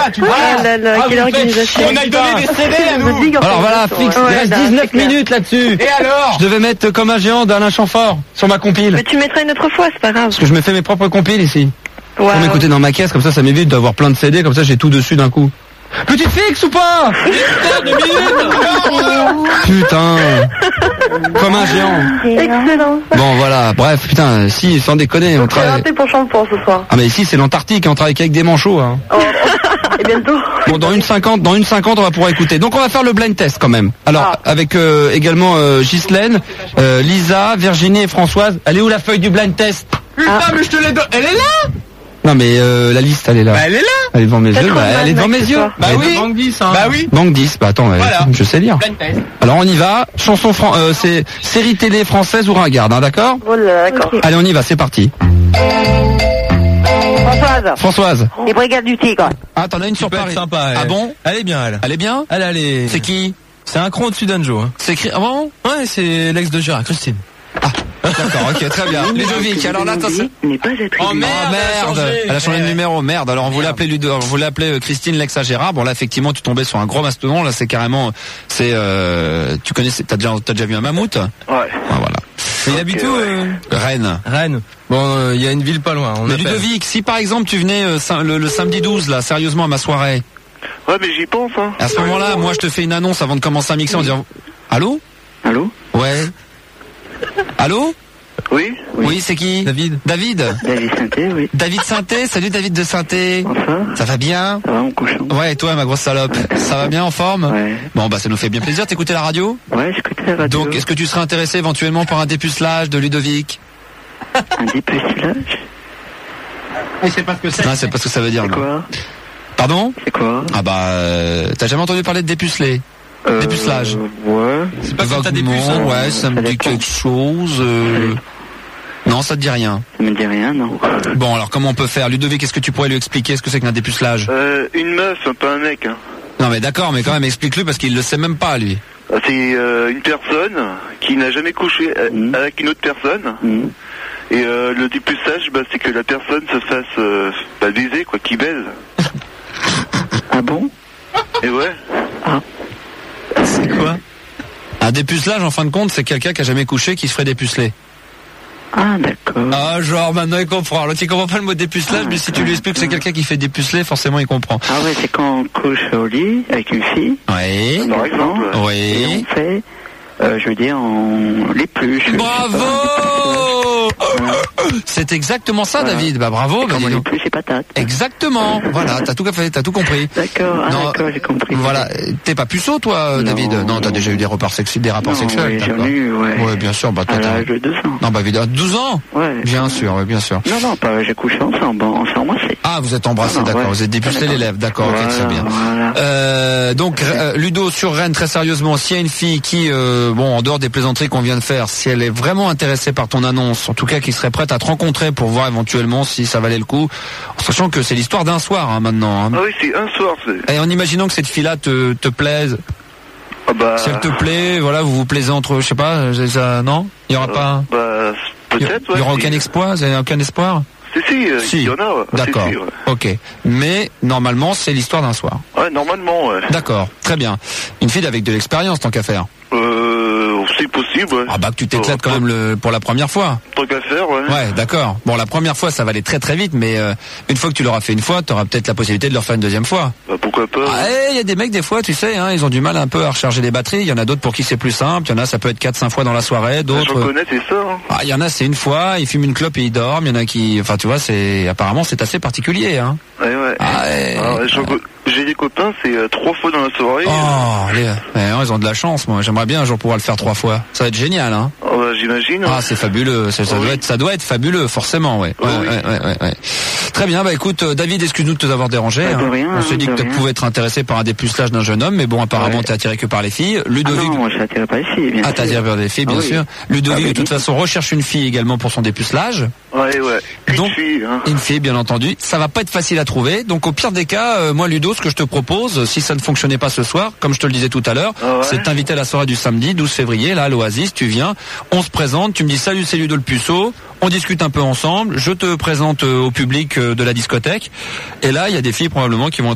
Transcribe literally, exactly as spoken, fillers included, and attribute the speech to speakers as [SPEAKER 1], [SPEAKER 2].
[SPEAKER 1] tu vois.
[SPEAKER 2] Ah là là, quelle organisation.
[SPEAKER 1] On a donné des C D à nous.
[SPEAKER 3] Alors voilà, fixe, il reste dix-neuf minutes là-dessus.
[SPEAKER 1] Et alors?
[SPEAKER 3] Je devais mettre Comme un géant d'Alain Chamfort sur ma compile.
[SPEAKER 2] Mais tu mettras une autre fois, c'est pas grave.
[SPEAKER 3] Parce que je me fais mes propres compiles ici.
[SPEAKER 2] Wow.
[SPEAKER 3] Pour m'écouter dans ma caisse, comme ça, ça m'évite d'avoir plein de C D, comme ça j'ai tout dessus d'un coup. Petite fixe ou pas? Putain. Comme un géant.
[SPEAKER 2] Excellent.
[SPEAKER 3] Bon voilà, bref, putain, si, sans déconner, on
[SPEAKER 2] On
[SPEAKER 3] travaille.
[SPEAKER 2] raté pour Champion ce soir.
[SPEAKER 3] Ah mais ici c'est l'Antarctique, on travaille qu'avec des manchots. Hein.
[SPEAKER 2] Oh, et bientôt.
[SPEAKER 3] Bon, dans une cinquante, dans une cinquante, on va pouvoir écouter. Donc on va faire le blind test quand même. Alors
[SPEAKER 2] Ah.
[SPEAKER 3] avec euh, également euh, Ghislaine, euh, Lisa, Virginie et Françoise. Elle est où la feuille du blind test?
[SPEAKER 1] Putain, mais je te l'ai donné. Elle est là?
[SPEAKER 3] Non mais euh, la liste, elle est là.
[SPEAKER 1] Bah, elle est là.
[SPEAKER 3] Elle est devant mes
[SPEAKER 2] T'as
[SPEAKER 3] yeux.
[SPEAKER 2] trop
[SPEAKER 3] Bah,
[SPEAKER 2] de
[SPEAKER 3] elle
[SPEAKER 2] mal,
[SPEAKER 3] est devant
[SPEAKER 2] mec,
[SPEAKER 3] mes
[SPEAKER 2] ce
[SPEAKER 3] yeux.
[SPEAKER 2] soir.
[SPEAKER 1] Bah
[SPEAKER 3] Elle est
[SPEAKER 1] oui.
[SPEAKER 3] devant-
[SPEAKER 1] Banque dix, hein. Bah oui.
[SPEAKER 3] Banque dix. Bah attends, ouais,
[SPEAKER 1] Voilà.
[SPEAKER 3] je sais lire.
[SPEAKER 1] Blind test.
[SPEAKER 3] Alors on y va. Chanson fran euh, c'est série télé française ou ringarde, hein, d'accord?
[SPEAKER 2] Oh là là, d'accord.
[SPEAKER 3] Allez, on y va, c'est parti.
[SPEAKER 2] Françoise.
[SPEAKER 3] Françoise.
[SPEAKER 2] Les Brigades du Tigre.
[SPEAKER 3] Ah, t'en as une sur
[SPEAKER 4] Peut être
[SPEAKER 3] Paris.
[SPEAKER 4] sympa. Elle.
[SPEAKER 3] Ah bon?
[SPEAKER 4] Elle est bien, elle.
[SPEAKER 3] Elle est bien?
[SPEAKER 4] Elle, elle est.
[SPEAKER 3] C'est qui?
[SPEAKER 4] C'est un cran au-dessus d'Anjo. Hein.
[SPEAKER 3] C'est écrit. Ah bon?
[SPEAKER 4] Ouais, c'est l'ex de Gérard, Christine.
[SPEAKER 3] D'accord, ok, très bien. Ludovic, alors là, attention.
[SPEAKER 2] N'est pas attribué.
[SPEAKER 4] Oh, merde,
[SPEAKER 3] Ah, merde,
[SPEAKER 4] elle a changé.
[SPEAKER 3] elle a changé de
[SPEAKER 4] Ouais.
[SPEAKER 3] numéro, merde. Alors on voulait appeler Ludo, on voulait appeler euh, Christine Lex à Gérard. Bon là effectivement tu tombais sur un gros mastodon. Là c'est carrément, c'est, euh, tu connais, t'as déjà, t'as déjà vu un mammouth?
[SPEAKER 5] Ouais.
[SPEAKER 3] Ah, voilà.
[SPEAKER 4] Mais il habite où euh...
[SPEAKER 3] Rennes.
[SPEAKER 4] Rennes. Bon, il euh, y a une ville pas loin. On
[SPEAKER 3] Mais
[SPEAKER 4] appelle.
[SPEAKER 3] Ludovic, si par exemple tu venais euh, sam- le, le samedi douze là, sérieusement à ma soirée.
[SPEAKER 5] Ouais, mais j'y pense, hein.
[SPEAKER 3] À ce moment-là, moi je te fais une annonce avant de commencer à mixer en disant, allô?
[SPEAKER 5] Allô?
[SPEAKER 3] Ouais. Allô?
[SPEAKER 5] Oui?
[SPEAKER 3] Oui, c'est qui?
[SPEAKER 4] David.
[SPEAKER 3] David.
[SPEAKER 5] David Sainté, oui.
[SPEAKER 3] David Sainté. Salut David de Sainté.
[SPEAKER 5] Enfin,
[SPEAKER 3] Ça va bien?
[SPEAKER 5] ça va, mon cochon?
[SPEAKER 3] Ouais, et toi, ma grosse salope, ça va bien en forme?
[SPEAKER 5] Ouais.
[SPEAKER 3] Bon, bah ça nous fait bien plaisir. T'écoutais la radio?
[SPEAKER 5] Ouais, j'écoute la radio.
[SPEAKER 3] Donc, est-ce que tu serais intéressé éventuellement par un dépucelage de Ludovic?
[SPEAKER 5] Un dépucelage?
[SPEAKER 1] Et c'est pas ce que c'est.
[SPEAKER 3] Non, c'est pas ce que ça veut dire.
[SPEAKER 5] C'est
[SPEAKER 3] non.
[SPEAKER 5] quoi?
[SPEAKER 3] Pardon?
[SPEAKER 5] C'est quoi?
[SPEAKER 3] Ah bah, euh, t'as jamais entendu parler de dépucelé?
[SPEAKER 5] Euh,
[SPEAKER 3] Dépucelage.
[SPEAKER 5] Ouais.
[SPEAKER 4] C'est pas quand t'as des
[SPEAKER 3] Vaguement,
[SPEAKER 4] puces. Hein.
[SPEAKER 3] ouais, ça me
[SPEAKER 5] Ça
[SPEAKER 3] dit
[SPEAKER 5] dépend.
[SPEAKER 3] quelque chose. euh, Non, ça te dit rien.
[SPEAKER 5] Ça me dit rien, non.
[SPEAKER 3] Bon, alors comment on peut faire? Ludovic, est-ce que tu pourrais lui expliquer ce que c'est qu'un dépucelage?
[SPEAKER 5] Euh, une meuf, pas un mec, hein.
[SPEAKER 3] Non mais d'accord, mais quand même explique-le parce qu'il le sait même pas lui.
[SPEAKER 5] C'est euh, une personne qui n'a jamais couché euh,
[SPEAKER 3] Mmh.
[SPEAKER 5] avec une autre personne. Et euh, le dépucelage, bah, c'est que la personne se fasse euh, bah, baiser, quoi, qui baise.
[SPEAKER 6] Ah bon?
[SPEAKER 5] Et ouais.
[SPEAKER 4] C'est quoi?
[SPEAKER 3] Un dépucelage, en fin de compte, c'est quelqu'un qui a jamais couché qui se ferait dépuceler.
[SPEAKER 6] Ah, d'accord.
[SPEAKER 3] Ah, genre, maintenant il comprend. L'autre, il comprend pas le mot dépucelage, mais si tu lui expliques que c'est quelqu'un qui fait dépuceler, forcément il comprend.
[SPEAKER 6] Ah ouais, c'est quand on couche au lit avec une fille.
[SPEAKER 3] Oui.
[SPEAKER 5] Par exemple.
[SPEAKER 6] Et
[SPEAKER 3] Oui.
[SPEAKER 6] on fait, euh, je veux dire, on l'épluche.
[SPEAKER 3] Bravo! C'est exactement ça,
[SPEAKER 6] Voilà.
[SPEAKER 3] David. Bah bravo.
[SPEAKER 6] Comme
[SPEAKER 3] bah,
[SPEAKER 6] on
[SPEAKER 3] dis donc.
[SPEAKER 6] l'épluche les patates.
[SPEAKER 3] Exactement. Voilà, t'as tout fait, t'as tout compris.
[SPEAKER 6] D'accord, ah,
[SPEAKER 3] Non,
[SPEAKER 6] d'accord, j'ai compris.
[SPEAKER 3] Voilà, t'es pas puceau, toi,
[SPEAKER 6] Non,
[SPEAKER 3] David? Non, t'as
[SPEAKER 6] non.
[SPEAKER 3] déjà eu des rapports sexuels, des rapports
[SPEAKER 6] Non,
[SPEAKER 3] sexuels.
[SPEAKER 6] ouais,
[SPEAKER 3] d'accord.
[SPEAKER 6] j'en ai eu, ouais.
[SPEAKER 3] Ouais, bien sûr. Bah, toi,
[SPEAKER 6] À
[SPEAKER 3] t'as-
[SPEAKER 6] l'âge de deux ans.
[SPEAKER 3] Non, bah, évidemment, douze ans.
[SPEAKER 6] Ouais.
[SPEAKER 3] Bien sûr, ouais, bien sûr.
[SPEAKER 6] Non, non, pas, j'ai couché ensemble, on s'est embrassés.
[SPEAKER 3] Ah, vous êtes embrassés,
[SPEAKER 6] Ah,
[SPEAKER 3] d'accord.
[SPEAKER 6] ouais.
[SPEAKER 3] Vous êtes dépucelé
[SPEAKER 6] D'accord.
[SPEAKER 3] les lèvres, d'accord, ok,
[SPEAKER 6] Voilà,
[SPEAKER 3] très bien.
[SPEAKER 6] voilà.
[SPEAKER 3] Euh, donc, euh, Ludo, sur Rennes, très sérieusement, s'il y a une fille qui, euh, bon, en dehors des plaisanteries qu'on vient de faire, si elle est vraiment intéressée par ton annonce, en tout cas, qui serait prête à te rencontrer pour voir éventuellement si ça valait le coup, en sachant que c'est l'histoire d'un soir, hein, maintenant. Hein.
[SPEAKER 5] Ah oui, c'est un soir. c'est-
[SPEAKER 3] Et en imaginant que cette fille-là te, te plaise,
[SPEAKER 5] Ah bah.
[SPEAKER 3] si elle te plaît, voilà, vous vous plaisez entre, je sais pas, j'ai ça, non? Il y aura pas,
[SPEAKER 5] Bah,
[SPEAKER 3] il y,
[SPEAKER 5] peut-être,
[SPEAKER 3] il y
[SPEAKER 5] ouais.
[SPEAKER 3] aura
[SPEAKER 5] si.
[SPEAKER 3] aucun espoir, vous avez aucun espoir?
[SPEAKER 5] Si, si, euh,
[SPEAKER 3] Si.
[SPEAKER 5] il y en a, ouais.
[SPEAKER 3] D'accord.
[SPEAKER 5] Si, si, ouais.
[SPEAKER 3] Ok. Mais, normalement, c'est l'histoire d'un soir.
[SPEAKER 5] Ouais, normalement, ouais.
[SPEAKER 3] D'accord. Très bien. Une fille avec de l'expérience, tant qu'à faire.
[SPEAKER 5] Euh, c'est possible, ouais.
[SPEAKER 3] Ah bah que tu t'éclates quand même le, pour la première fois.
[SPEAKER 5] Tant qu'à faire, ouais.
[SPEAKER 3] Ouais, d'accord. Bon, la première fois, ça va aller très très vite, mais euh, une fois que tu l'auras fait une fois, tu auras peut-être la possibilité de le refaire une deuxième fois.
[SPEAKER 5] Bah, pourquoi pas.
[SPEAKER 3] Ah, il y a des mecs, des fois, tu sais, hein, ils ont du mal un peu à recharger les batteries. Il y en a d'autres pour qui c'est plus simple. Il y en a, ça peut être quatre cinq fois dans la soirée.
[SPEAKER 5] J'en
[SPEAKER 3] D'autres...
[SPEAKER 5] connais, c'est ça, hein.
[SPEAKER 3] Ah, il y en a, c'est une fois, ils fument une clope et ils dorment. Il y en a qui... Enfin, tu vois, c'est... Apparemment, c'est assez particulier, hein.
[SPEAKER 5] Ouais, ouais.
[SPEAKER 3] Ah, ouais.
[SPEAKER 5] Alors, j'en co- j'ai des copains, c'est euh, trois fois dans la soirée.
[SPEAKER 3] Oh, les... ouais, ils ont de la chance, moi. J'aimerais bien un jour pouvoir le faire trois fois. Ça va être génial, hein.
[SPEAKER 5] Oh, bah, j'imagine.
[SPEAKER 3] Ah, c'est fabuleux. Ça, ça
[SPEAKER 5] Oh,
[SPEAKER 3] doit
[SPEAKER 5] oui.
[SPEAKER 3] être, ça doit être fabuleux, forcément, ouais.
[SPEAKER 5] Oh,
[SPEAKER 3] Ouais,
[SPEAKER 5] oui.
[SPEAKER 3] ouais, ouais, ouais, ouais. Très bien. Bah, écoute, euh, David, excuse-nous de te avoir dérangé.
[SPEAKER 6] Bah, de
[SPEAKER 3] hein.
[SPEAKER 6] rien,
[SPEAKER 3] On s'est dit
[SPEAKER 6] de
[SPEAKER 3] que tu
[SPEAKER 6] rien.
[SPEAKER 3] pouvais être intéressé par un dépucelage d'un jeune homme, mais bon, apparemment,
[SPEAKER 6] Ouais.
[SPEAKER 3] t'es attiré que par les filles.
[SPEAKER 6] Ah
[SPEAKER 3] Ludovic.
[SPEAKER 6] non, moi je suis attiré par les filles, bien
[SPEAKER 3] Ah,
[SPEAKER 6] sûr.
[SPEAKER 3] t'as attiré par des filles, bien
[SPEAKER 6] Ah oui.
[SPEAKER 3] sûr. Ludovic,
[SPEAKER 6] Ah,
[SPEAKER 3] de toute
[SPEAKER 6] oui.
[SPEAKER 3] façon, recherche une fille également pour son dépucelage.
[SPEAKER 5] Ouais, ouais. Une
[SPEAKER 3] Donc-
[SPEAKER 5] fille, hein.
[SPEAKER 3] Une fille, bien entendu. Ça va pas être facile à trouver. Donc, au pire des cas, euh, moi, Ludo, ce que je te propose, si ça ne fonctionnait pas ce soir, comme je te le disais tout à l'heure,
[SPEAKER 5] Ah ouais.
[SPEAKER 3] c'est de t'inviter à la soirée du samedi, douze février, là, à l'Oasis. Tu viens, on se présente, tu me dis salut, c'est Ludo le puceau. On discute un peu ensemble. Je te présente euh, au public euh, de la discothèque. Et là, il y a des filles probablement qui vont